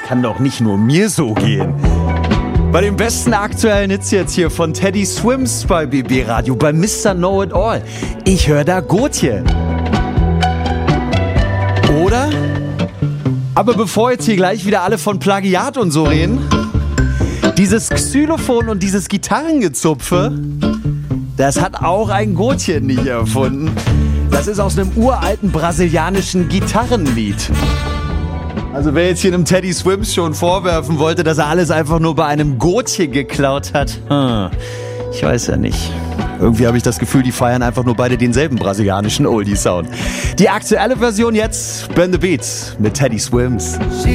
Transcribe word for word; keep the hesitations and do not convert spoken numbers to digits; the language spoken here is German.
kann doch nicht nur mir so gehen. Bei den besten aktuellen Hits jetzt hier von Teddy Swims bei B B Radio, bei Mister Know-It-All. Ich höre da Gotje. Oder? Aber bevor jetzt hier gleich wieder alle von Plagiat und so reden, dieses Xylophon und dieses Gitarrengezupfe, das hat auch ein Gotje nicht erfunden. Das ist aus einem uralten brasilianischen Gitarrenlied. Also wer jetzt hier einem Teddy Swims schon vorwerfen wollte, dass er alles einfach nur bei einem Gotje geklaut hat, hm, ich weiß ja nicht. Irgendwie habe ich das Gefühl, die feiern einfach nur beide denselben brasilianischen Oldie-Sound. Die aktuelle Version jetzt, Burn the Beats mit Teddy Swims.